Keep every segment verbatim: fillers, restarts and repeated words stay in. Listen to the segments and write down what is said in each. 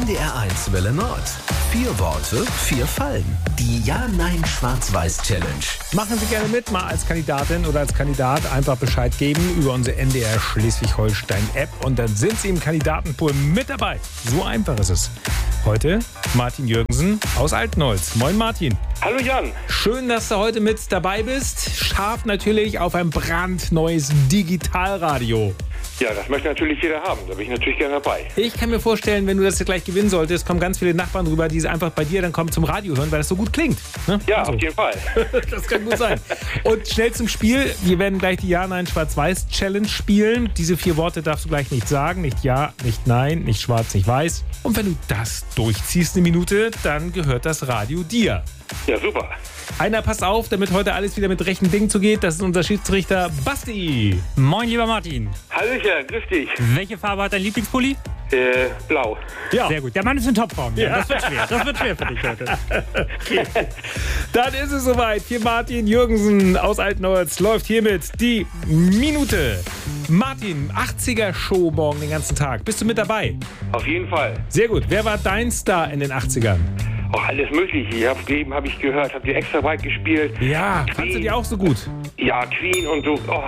N D R eins Welle Nord. Vier Worte, vier Fallen. Die Ja-Nein-Schwarz-Weiß-Challenge. Machen Sie gerne mit, mal als Kandidatin oder als Kandidat einfach Bescheid geben über unsere N D R Schleswig-Holstein-App und dann sind Sie im Kandidatenpool mit dabei. So einfach ist es. Heute Martin Jürgensen aus Altenholz. Moin Martin. Hallo Jan. Schön, dass du heute mit dabei bist. Scharf natürlich auf ein brandneues Digitalradio. Ja, das möchte natürlich jeder haben. Da bin ich natürlich gerne dabei. Ich kann mir vorstellen, wenn du das gleich gewinnen solltest, kommen ganz viele Nachbarn rüber, die einfach bei dir dann kommen zum Radio hören, weil das so gut klingt. Ne? Ja, also. auf jeden Fall. Das kann gut sein. Und schnell zum Spiel. Wir werden gleich die Ja-Nein-Schwarz-Weiß-Challenge spielen. Diese vier Worte darfst du gleich nicht sagen. Nicht Ja, nicht Nein, nicht Schwarz, nicht Weiß. Und wenn du das durchziehst eine Minute, dann gehört das Radio dir. Ja, super. Einer, passt auf, damit heute alles wieder mit rechten Dingen zugeht. Das ist unser Schiedsrichter Basti. Moin, lieber Martin. Hallöchen, grüß dich. Welche Farbe hat dein Lieblingspulli? Äh, blau. Ja. Sehr gut. Der Mann ist in Topform. Ja. Ja. Das wird schwer. Das wird schwer für dich heute. Okay. Dann ist es soweit. Für Martin Jürgensen aus Altenholz läuft hiermit die Minute. Martin, achtziger-Show morgen den ganzen Tag. Bist du mit dabei? Auf jeden Fall. Sehr gut. Wer war dein Star in den achtzigern? Oh, alles mögliche. Ich hab, eben habe ich gehört, habt ihr extra weit gespielt. Ja, kannst du die auch so gut? Ja, Queen und so. Oh.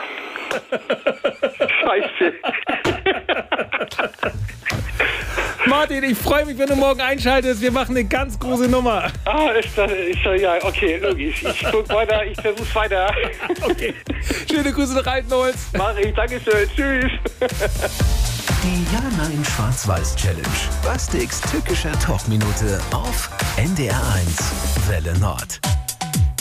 Scheiße. Martin, ich freue mich, wenn du morgen einschaltest. Wir machen eine ganz große Nummer. Ah, ist das, ist das, ja, okay, logisch. Ich guck weiter, ich versuch's weiter. Okay. Schöne Grüße nach Altenholz. Mach ich, Dankeschön, tschüss. Die Ja-Nein-Schwarz-Weiß-Challenge. Bastiks tückischer Talkminute auf N D R eins Welle Nord.